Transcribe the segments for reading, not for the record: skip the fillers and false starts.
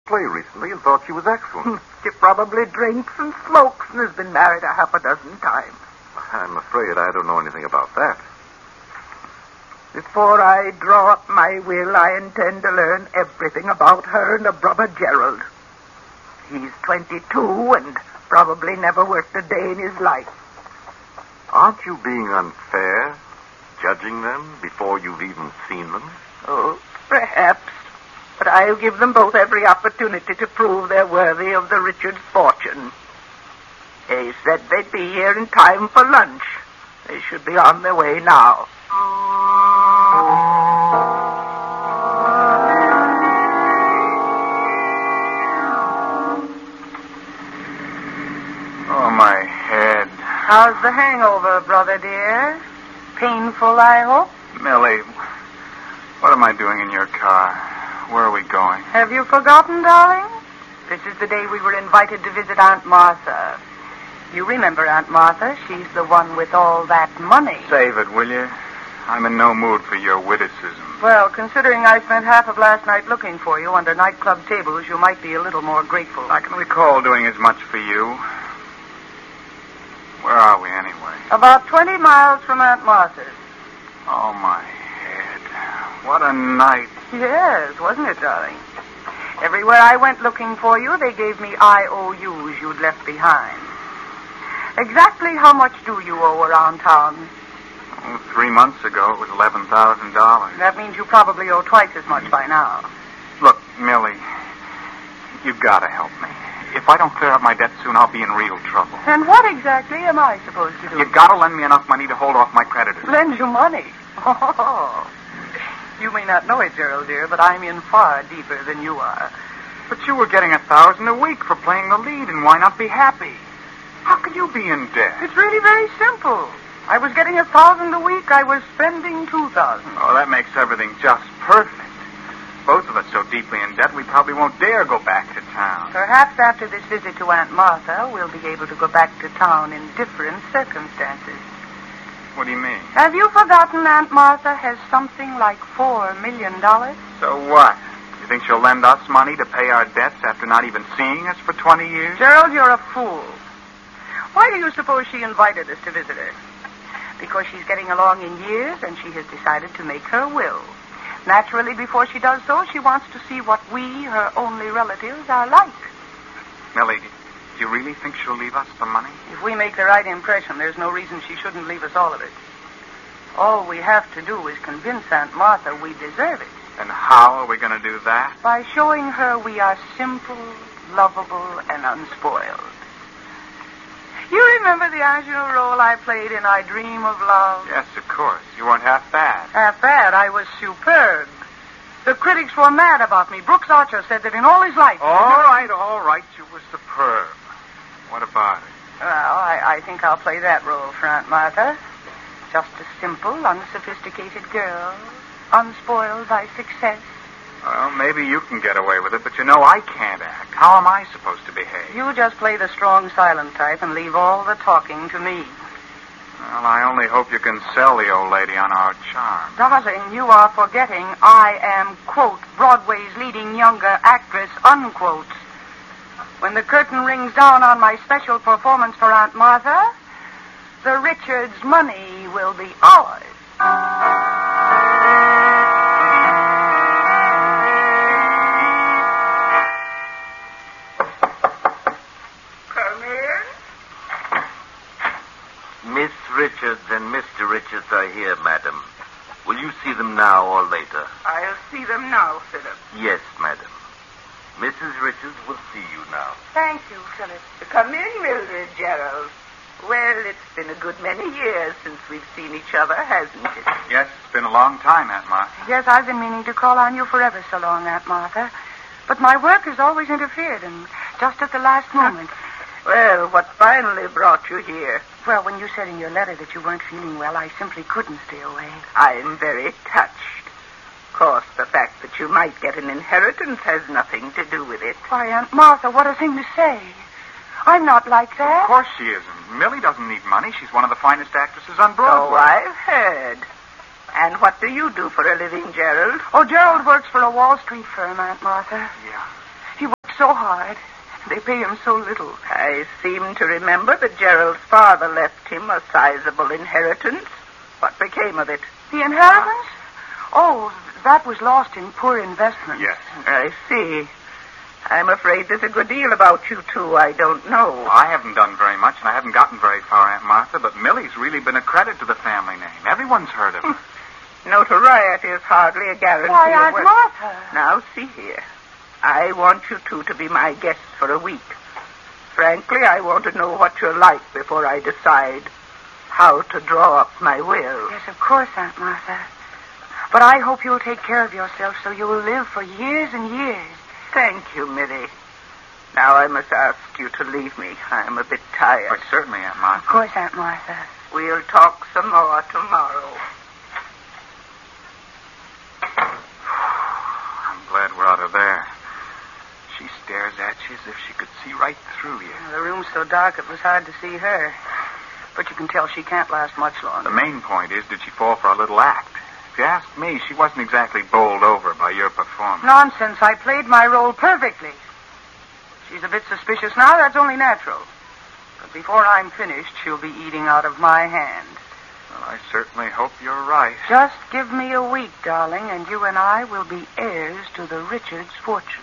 play recently and thought she was excellent. She probably drinks and smokes and has been married a half a dozen times. I'm afraid I don't know anything about that. Before I draw up my will, I intend to learn everything about her and her brother Gerald. He's 22 and probably never worked a day in his life. Aren't you being unfair, judging them before you've even seen them? Oh, perhaps. But I'll give them both every opportunity to prove they're worthy of the Richards' fortune. They said they'd be here in time for lunch. They should be on their way now. Oh, my head. How's the hangover, brother dear? Painful, I hope? Millie, what am I doing in your car? Where are we going? Have you forgotten, darling? This is the day we were invited to visit Aunt Martha. You remember Aunt Martha? She's the one with all that money. Save it, will you? I'm in no mood for your witticism. Well, considering I spent half of last night looking for you under nightclub tables, you might be a little more grateful. I can recall doing as much for you. Where are we, anyway? About 20 miles from Aunt Martha's. Oh, my head. What a night. Yes, wasn't it, darling? Everywhere I went looking for you, they gave me IOUs you'd left behind. Exactly how much do you owe around town? 3 months ago, it was $11,000. That means you probably owe twice as much by now. Look, Millie, you've got to help me. If I don't clear up my debt soon, I'll be in real trouble. And what exactly am I supposed to do? You've got to lend me enough money to hold off my creditors. Lend you money? Oh. You may not know it, Gerald, dear, but I'm in far deeper than you are. But you were getting $1,000 a week for playing the lead, and why not be happy? How can you be in debt? It's really very simple. I was getting $1,000 a week. I was spending $2,000. Oh, that makes everything just perfect. Both of us so deeply in debt, we probably won't dare go back to town. Perhaps after this visit to Aunt Martha, we'll be able to go back to town in different circumstances. What do you mean? Have you forgotten Aunt Martha has something like $4 million? So what? You think she'll lend us money to pay our debts after not even seeing us for 20 years? Gerald, you're a fool. Why do you suppose she invited us to visit her? Because she's getting along in years and she has decided to make her will. Naturally, before she does so, she wants to see what we, her only relatives, are like. Millie, do you really think she'll leave us the money? If we make the right impression, there's no reason she shouldn't leave us all of it. All we have to do is convince Aunt Martha we deserve it. And how are we going to do that? By showing her we are simple, lovable, and unspoiled. You remember the ingenue role I played in I Dream of Love? Yes, of course. You weren't half bad. Half bad? I was superb. The critics were mad about me. Brooks Archer said that in all his life... All right. You were superb. What about it? Well, I think I'll play that role for Aunt Martha. Just a simple, unsophisticated girl, unspoiled by success. Well, maybe you can get away with it, but you know I can't act. How am I supposed to behave? You just play the strong, silent type and leave all the talking to me. Well, I only hope you can sell the old lady on our charm. Darling, you are forgetting I am, quote, Broadway's leading younger actress, unquote. When the curtain rings down on my special performance for Aunt Martha, the Richards' money will be ours. Come in. Miss Richards and Mr. Richards are here, madam. Will you see them now or later? I'll see them now, Philip. Yes, madam. Mrs. Richards will see you now. Thank you, Philip. Come in, Mildred, Gerald. Well, it's been a good many years since we've seen each other, hasn't it? Yes, it's been a long time, Aunt Martha. Yes, I've been meaning to call on you forever so long, Aunt Martha. But my work has always interfered, and just at the last moment. Well, what finally brought you here? Well, when you said in your letter that you weren't feeling well, I simply couldn't stay away. I'm very touched. Of course, the fact that you might get an inheritance has nothing to do with it. Why, Aunt Martha, what a thing to say. I'm not like that. Of course she isn't. Millie doesn't need money. She's one of the finest actresses on Broadway. So I've heard. And what do you do for a living, Gerald? Oh, Gerald works for a Wall Street firm, Aunt Martha. Yeah. He so hard. They pay him so little. I seem to remember that Gerald's father left him a sizable inheritance. What became of it? The inheritance? Oh, that was lost in poor investments. Yes. I see. I'm afraid there's a good deal about you two I don't know. I haven't done very much, and I haven't gotten very far, Aunt Martha, but Millie's really been a credit to the family name. Everyone's heard of her. Notoriety is hardly a guarantee Why, of Aunt wealth. Martha. Now, see here. I want you two to be my guests for a week. Frankly, I want to know what you're like before I decide how to draw up my will. Yes, of course, Aunt Martha. But I hope you'll take care of yourself so you will live for years and years. Thank you, Millie. Now I must ask you to leave me. I'm a bit tired. But certainly, Aunt Martha. Of course, Aunt Martha. We'll talk some more tomorrow. I'm glad we're out of there. She stares at you as if she could see right through you. The room's so dark it was hard to see her. But you can tell she can't last much longer. The main point is, did she fall for a little act? If you ask me, she wasn't exactly bowled over by your performance. Nonsense. I played my role perfectly. She's a bit suspicious now. That's only natural. But before I'm finished, she'll be eating out of my hand. Well, I certainly hope you're right. Just give me a week, darling, and you and I will be heirs to the Richards' fortune.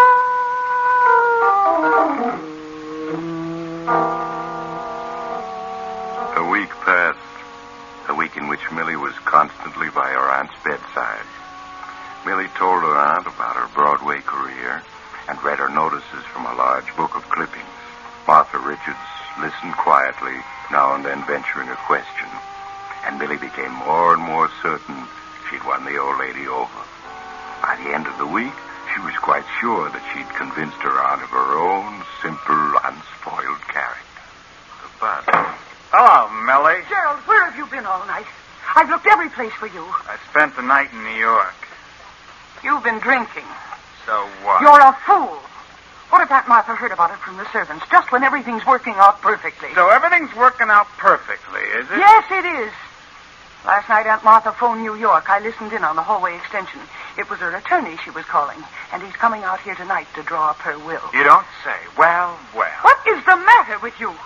A week passed. A week in which Millie was constantly by her aunt's bedside. Millie told her aunt about her Broadway career and read her notices from a large book of clippings. Martha Richards listened quietly, now and then venturing a question. And Millie became more and more certain she'd won the old lady over. By the end of the week, she was quite sure that she'd convinced her aunt of her own simple, unspoiled character. But... Hello, Millie. Gerald, where have you been all night? I've looked every place for you. I spent the night in New York. You've been drinking. So what? You're a fool. What if Aunt Martha heard about it from the servants, just when everything's working out perfectly? So everything's working out perfectly, is it? Yes, it is. Last night, Aunt Martha phoned New York. I listened in on the hallway extension. It was her attorney she was calling, and he's coming out here tonight to draw up her will. You don't say. Well, well. What is the matter with you?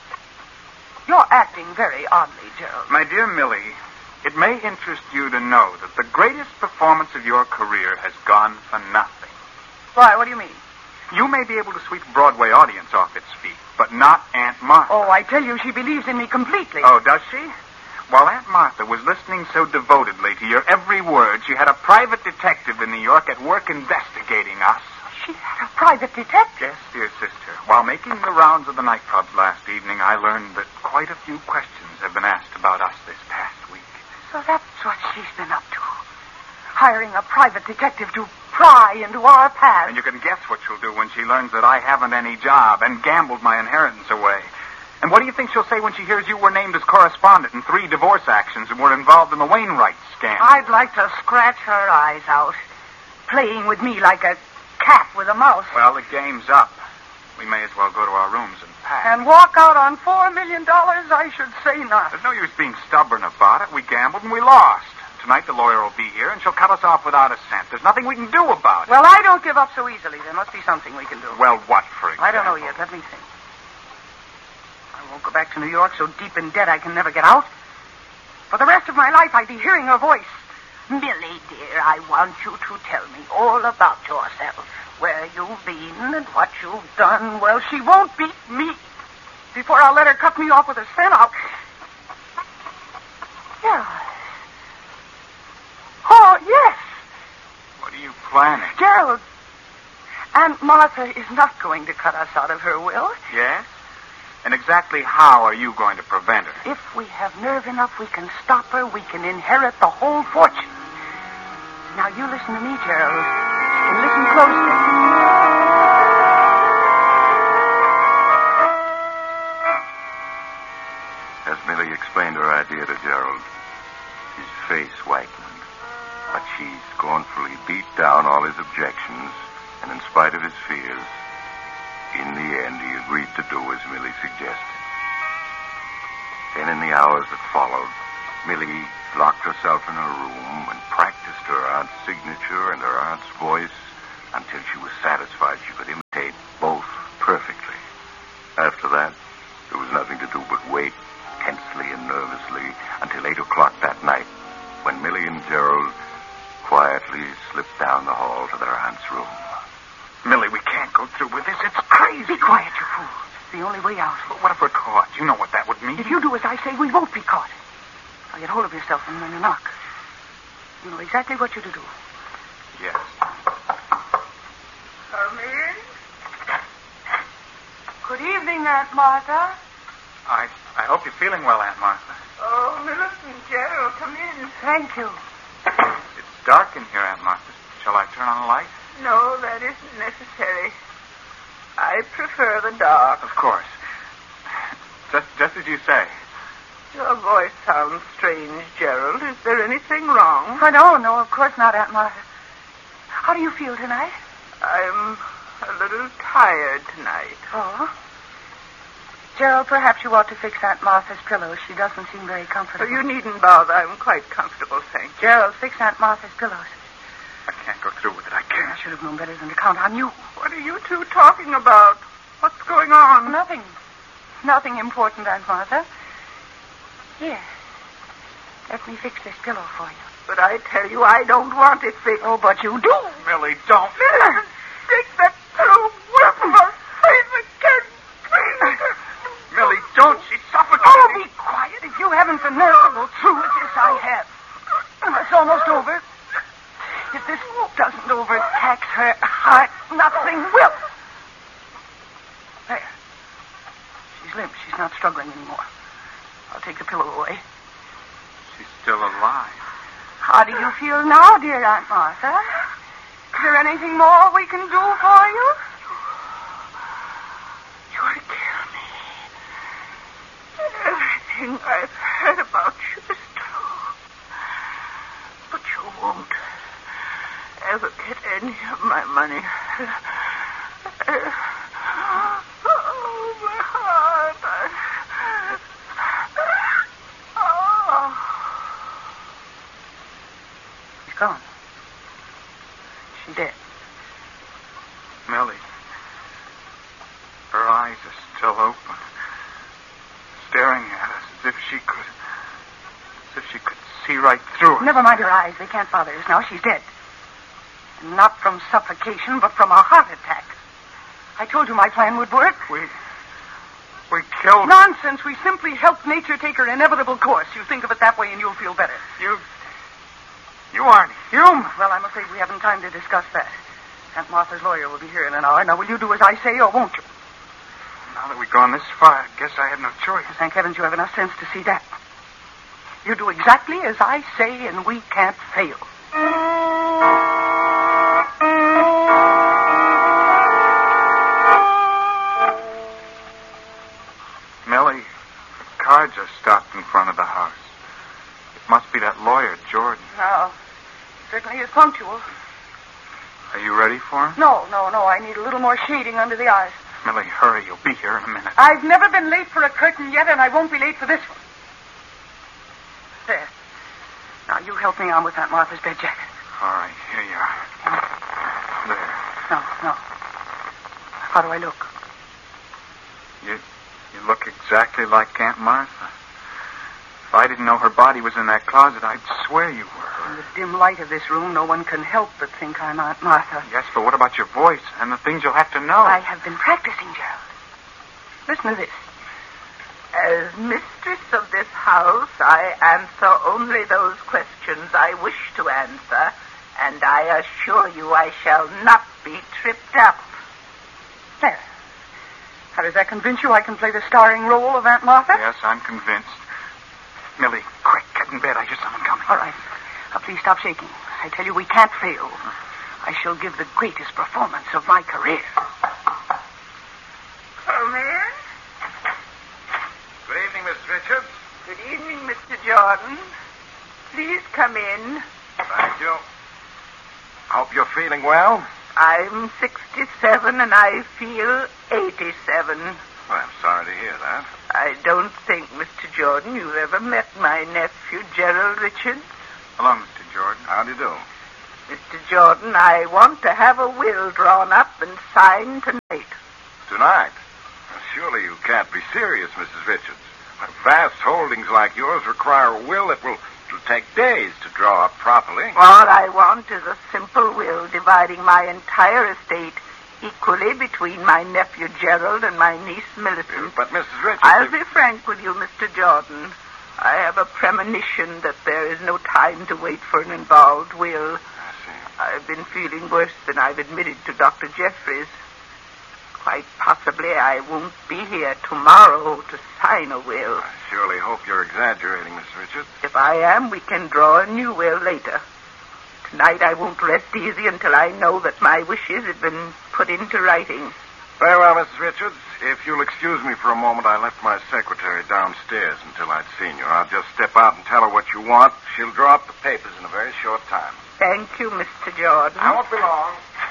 You're acting very oddly, Gerald. My dear Millie, it may interest you to know that the greatest performance of your career has gone for nothing. Why, what do you mean? You may be able to sweep a Broadway audience off its feet, but not Aunt Martha. Oh, I tell you, she believes in me completely. Oh, does she? While Aunt Martha was listening so devotedly to your every word, she had a private detective in New York at work investigating us. She had a private detective? Yes, dear sister. While making the rounds of the nightclubs last evening, I learned that quite a few questions have been asked about us this past week. So that's what she's been up to. Hiring a private detective to pry into our past. And you can guess what she'll do when she learns that I haven't any job and gambled my inheritance away. And what do you think she'll say when she hears you were named as correspondent in 3 divorce actions and were involved in the Wainwright scandal? I'd like to scratch her eyes out. Playing with me like a cat with a mouse. Well, the game's up. We may as well go to our rooms and pack. And walk out on $4 million, I should say not. There's no use being stubborn about it. We gambled and we lost. Tonight the lawyer will be here and she'll cut us off without a cent. There's nothing we can do about it. Well, I don't give up so easily. There must be something we can do. Well, what, for example? I don't know yet. Let me think. I won't go back to New York so deep in debt I can never get out. For the rest of my life, I'd be hearing her voice. Millie, dear, I want you to tell me all about yourself. Where you've been and what you've done. Well, she won't beat me. Before I'll let her cut me off with a cent, I'll... Yeah. Oh, yes. What are you planning? Gerald, Aunt Martha is not going to cut us out of her will. Yes? And exactly how are you going to prevent her? If we have nerve enough, we can stop her. We can inherit the whole fortune. Now, you listen to me, Gerald. And listen closely. As Millie explained her idea to Gerald, his face whitened. But she scornfully beat down all his objections, and in spite of his fears, in the end, he agreed to do as Millie suggested. Then in the hours that followed, Millie locked herself in her room and practiced her aunt's signature and her aunt's voice until she was satisfied she could imitate through with this. It's crazy. Be quiet, you fool. It's the only way out. But what if we're caught? You know what that would mean. If you do as I say, we won't be caught. Now get hold of yourself and when you knock. You know exactly what you're to do. Yes. Come in. Good evening, Aunt Martha. I hope you're feeling well, Aunt Martha. Oh, Millicent, Gerald, come in. Thank you. It's dark in here, Aunt Martha. Shall I turn on the light? No, that isn't necessary. I prefer the dark. Of course. Just as you say. Your voice sounds strange, Gerald. Is there anything wrong? Oh, no, of course not, Aunt Martha. How do you feel tonight? I'm a little tired tonight. Oh? Gerald, perhaps you ought to fix Aunt Martha's pillows. She doesn't seem very comfortable. Oh, you needn't bother. I'm quite comfortable, thank you. Gerald, fix Aunt Martha's pillows. I can't go through with it. I I can't. should have known better than to count on you. What are you two talking about? What's going on? Nothing. Nothing important, Aunt Martha. Here. Let me fix this pillow for you. But I tell you, I don't want it fixed. Oh, but you do. Millie, don't. Millicent, take that pillow away from my face. I can't breathe. Millie, don't. She's suffocating. Oh, be quiet. If you haven't the nerve to go through with this, I have. It's almost over. If this doesn't overtax her heart, nothing will. There. She's limp. She's not struggling anymore. I'll take the pillow away. She's still alive. How do you feel now, dear Aunt Martha? Is there anything more we can do for you? You'll kill me. Everything I've heard about you is true. But you won't ever get any of my money. Oh, my heart. She's gone. She's dead. Millie. Her eyes are still open. Staring at us as if she could see right through us. Never mind her eyes. They can't bother us now. She's dead. And not from suffocation, but from a heart attack. I told you my plan would work. We killed... Nonsense. We simply helped nature take her inevitable course. You think of it that way and you'll feel better. You aren't human. Well, I'm afraid we haven't time to discuss that. Aunt Martha's lawyer will be here in an hour. Now, will you do as I say, or won't you? Now that we've gone this far, I guess I had no choice. Thank heavens you have enough sense to see that. You do exactly as I say, and we can't fail. Millie, the car just stopped in front of the house. It must be that lawyer, Jordan. No. Certainly is punctual. Are you ready for him? No. I need a little more shading under the eyes. Millie, hurry. You'll be here in a minute. I've never been late for a curtain yet, and I won't be late for this one. There. Now, you help me on with Aunt Martha's bed jacket. All right, here you are. There. No. How do I look? You look exactly like Aunt Martha. If I didn't know her body was in that closet, I'd swear you were her. In the dim light of this room, no one can help but think I'm Aunt Martha. Yes, but what about your voice and the things you'll have to know? I have been practicing, Gerald. Listen to this. As mistress of this house, I answer only those questions I wish to answer, and I assure you I shall not be tripped up. There. How does that convince you I can play the starring role of Aunt Martha? Yes, I'm convinced. Millie, quick, get in bed. I hear someone coming. All right. Now, please stop shaking. I tell you, we can't fail. I shall give the greatest performance of my career. Come in. Good evening, Miss Richards. Good evening, Mr. Jordan. Please come in. Thank you. Hope you're feeling well. I'm 67 and I feel 87. Well, I'm sorry to hear that. I don't think, Mr. Jordan, you've ever met my nephew, Gerald Richards. Hello, Mr. Jordan. How do you do? Mr. Jordan, I want to have a will drawn up and signed tonight. Tonight? Well, surely you can't be serious, Mrs. Richards. Vast holdings like yours require a will that will take days to draw up properly. All I want is a simple will dividing my entire estate equally between my nephew Gerald and my niece Millicent. But, Mrs. Richards... I'll be frank with you, Mr. Jordan. I have a premonition that there is no time to wait for an involved will. I see. I've been feeling worse than I've admitted to Dr. Jeffries. Quite possibly I won't be here tomorrow to sign a will. I surely hope you're exaggerating, Miss Richards. If I am, we can draw a new will later. Tonight I won't rest easy until I know that my wishes have been put into writing. Very well, Mrs. Richards. If you'll excuse me for a moment, I left my secretary downstairs until I'd seen you. I'll just step out and tell her what you want. She'll draw up the papers in a very short time. Thank you, Mr. Jordan. I won't be long.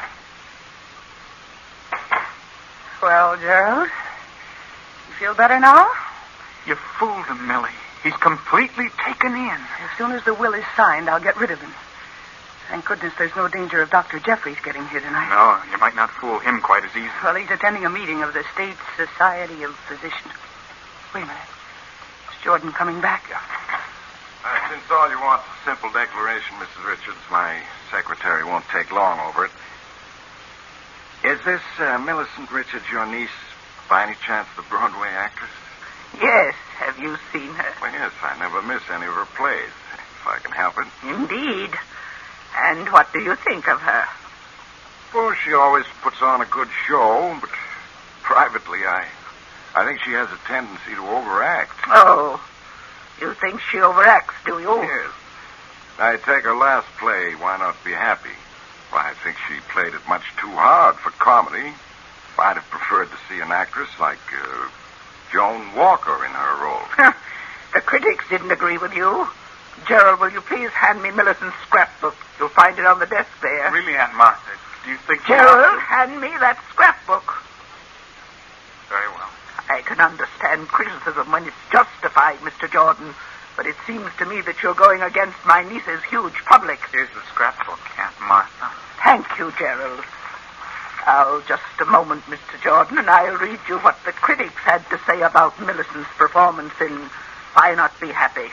Well, Gerald, you feel better now? You fooled him, Millie. He's completely taken in. As soon as the will is signed, I'll get rid of him. Thank goodness there's no danger of Dr. Jeffries getting here tonight. No, you might not fool him quite as easily. Well, he's attending a meeting of the State Society of Physicians. Wait a minute. Is Jordan coming back? Since all you want is a simple declaration, Mrs. Richards, my secretary won't take long over it. Is this Millicent Richards, your niece, by any chance the Broadway actress? Yes. Have you seen her? Well, yes, I never miss any of her plays, if I can help it. Indeed. And what do you think of her? Well, she always puts on a good show, but privately, I think she has a tendency to overact. Oh, you think she overacts, do you? Yes. I take her last play, Why Not Be Happy? Well, I think she played it much too hard for comedy. I'd have preferred to see an actress like Joan Walker in her role. The critics didn't agree with you. Gerald, will you please hand me Millicent's scrapbook? You'll find it on the desk there. Really, Aunt Martha, do you think... Gerald, hand me that scrapbook. Very well. I can understand criticism when it's justified, Mr. Jordan, but it seems to me that you're going against my niece's huge public. Here's the scrapbook, Aunt Martha. Thank you, Gerald. Now, just a moment, Mr. Jordan, and I'll read you what the critics had to say about Millicent's performance in Why Not Be Happy.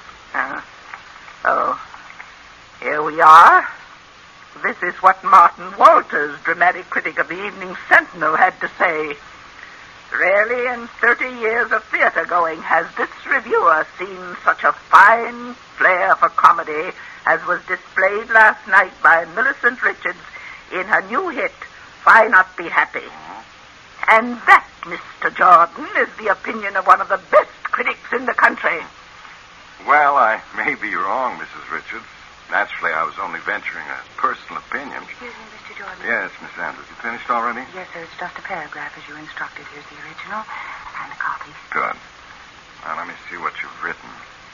Here we are. This is what Martin Walters, dramatic critic of the Evening Sentinel, had to say. Rarely in 30 years of theater-going has this reviewer seen such a fine flair for comedy as was displayed last night by Millicent Richards in her new hit, Why Not Be Happy? And that, Mr. Jordan, is the opinion of one of the best critics in the country. Well, I may be wrong, Mrs. Richards. Naturally, I was only venturing a personal opinion. Excuse me, Mr. Jordan. Yes, Miss Andrews. You finished already? Yes, sir. It's just a paragraph as you instructed. Here's the original and the copy. Good. Now, let me see what you've written.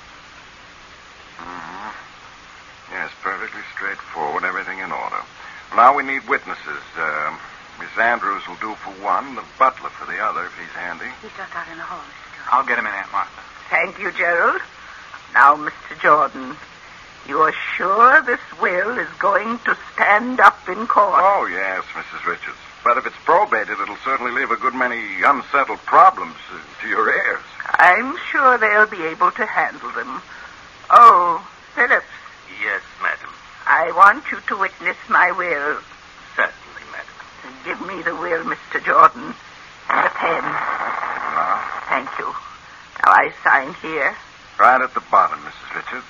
Mm-hmm. Yes, perfectly straightforward. Everything in order. Now we need witnesses. Miss Andrews will do for one, the butler for the other, if he's handy. He's just out in the hall, Mr. Jordan. I'll get him in, Aunt Martha. Thank you, Gerald. Now, Mr. Jordan, you are sure this will is going to stand up in court? Oh, yes, Mrs. Richards. But if it's probated, it'll certainly leave a good many unsettled problems to your heirs. I'm sure they'll be able to handle them. Oh, Phillips. Yes, madam. I want you to witness my will. Certainly, madam. Give me the will, Mr. Jordan, and a pen. Now, Thank you. Now I sign here. right at the bottom, Mrs. Richards.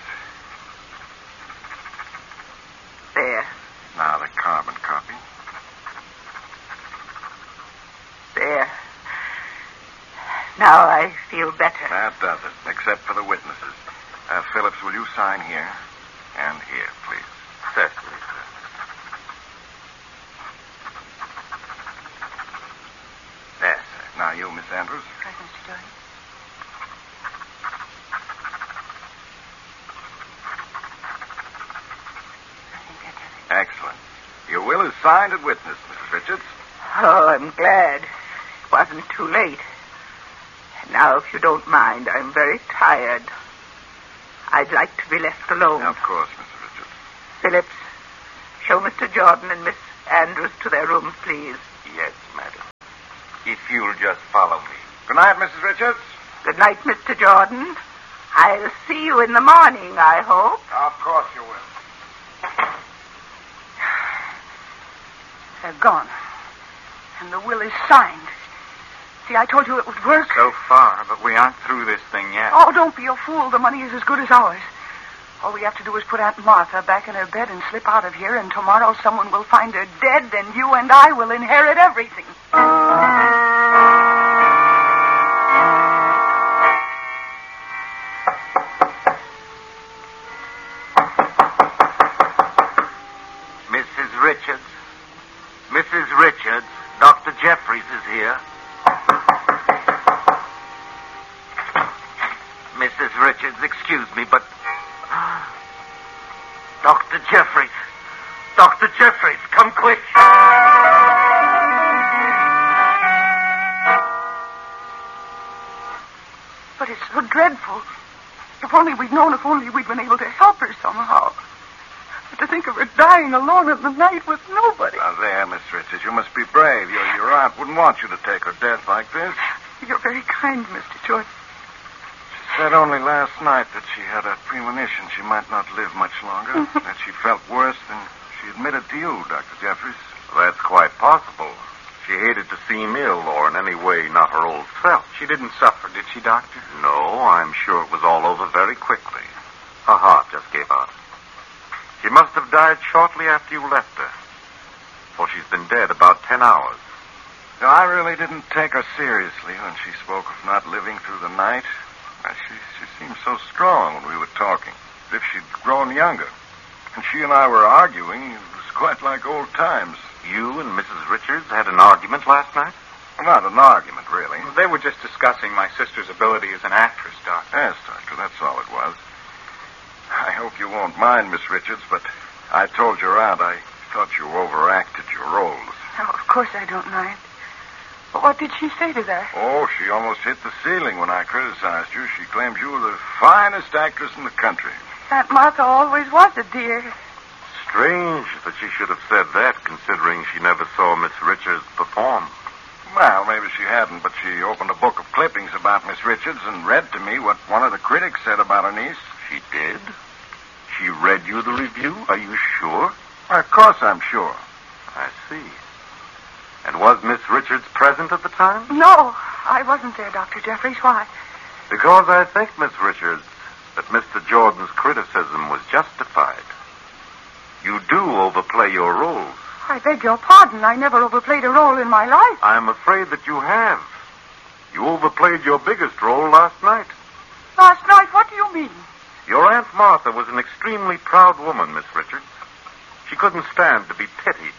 There. Now the carbon copy. There. Now I feel better. That does it, except for the witnesses. Phillips, will you sign here? And here, please. Certainly, sir. There, sir. Now you, Miss Andrews. Right, Mr. Jordan. I think that does it. Excellent. Your will is signed and witnessed, Mrs. Richards. Oh, I'm glad. It wasn't too late. Now, if you don't mind, I'm very tired. I'd like to be left alone. Of course, Mrs. Richards. Phillips, show Mr. Jordan and Miss Andrews to their rooms, please. Yes, madam. If you'll just follow me. Good night, Mrs. Richards. Good night, Mr. Jordan. I'll see you in the morning, I hope. Of course you will. They're gone. And the will is signed. See, I told you it would work. So far, but we aren't through this thing yet. Oh, don't be a fool. The money is as good as ours. All we have to do is put Aunt Martha back in her bed and slip out of here, and tomorrow someone will find her dead, and you and I will inherit everything. Mrs. Richards. Mrs. Richards, Dr. Jeffries is here. Mrs. Richards, excuse me, but... Dr. Jeffries. Dr. Jeffries, come quick. But it's so dreadful. If only we'd known, if only we'd been able to help her somehow. But to think of her dying alone in the night with nobody. Now there, Miss Richards, you must be brave. Your aunt wouldn't want you to take her death like this. You're very kind, Mr. Jordan. She said only last night that she had a premonition she might not live much longer, that she felt worse than she admitted to you, Dr. Jeffries. That's quite possible. She hated to seem ill or in any way not her old self. She didn't suffer, did she, Doctor? No, I'm sure it was all over very quickly. Her heart just gave out. She must have died shortly after you left her, for she's been dead about 10 hours. No, I really didn't take her seriously when she spoke of not living through the night. She seemed so strong when we were talking, as if she'd grown younger. And she and I were arguing. It was quite like old times. You and Mrs. Richards had an argument last night? Well, not an argument, really. They were just discussing my sister's ability as an actress, Doctor. Yes, Doctor, that's all it was. I hope you won't mind, Miss Richards, but I told your aunt I thought you overacted your roles. Oh, of course I don't mind. But what did she say to that? Oh, she almost hit the ceiling when I criticized you. She claimed you were the finest actress in the country. Aunt Martha always was a dear. Strange that she should have said that, considering she never saw Miss Richards perform. Well, maybe she hadn't, but she opened a book of clippings about Miss Richards and read to me what one of the critics said about her niece. She did? She read you the review? Are you sure? Of course I'm sure. I see. And was Miss Richards present at the time? No, I wasn't there, Dr. Jeffries. Why? Because I think, Miss Richards, that Mr. Jordan's criticism was justified. You do overplay your roles. I beg your pardon. I never overplayed a role in my life. I'm afraid that you have. You overplayed your biggest role last night. Last night? What do you mean? Your Aunt Martha was an extremely proud woman, Miss Richards. She couldn't stand to be pitied.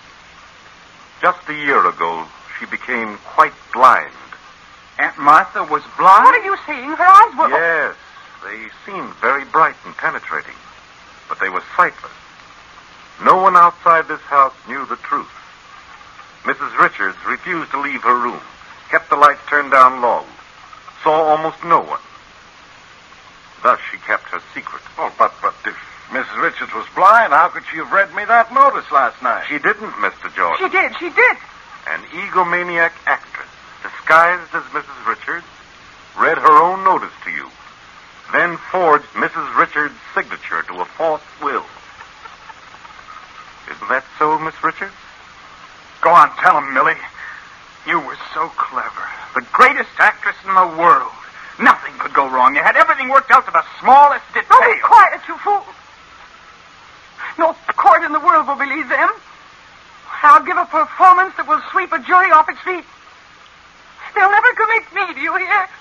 Just a year ago, she became quite blind. Aunt Martha was blind? What are you saying? Her eyes were... Yes, they seemed very bright and penetrating, but they were sightless. No one outside this house knew the truth. Mrs. Richards refused to leave her room, kept the lights turned down low, saw almost no one. Thus she kept her secret. Oh, but if Mrs. Richards was blind, how could she have read me that notice last night? She didn't, Mr. Jordan. She did. An egomaniac actress, disguised as Mrs. Richards, read her own notice to you, then forged Mrs. Richards' signature to a false will. Isn't that so, Miss Richards? Go on, tell him, Millie. You were so clever. The greatest actress in the world. Nothing could go wrong. You had everything worked out to the smallest detail. Oh, be quiet, you fool. No court in the world will believe them. I'll give a performance that will sweep a jury off its feet. They'll never commit me, do you hear?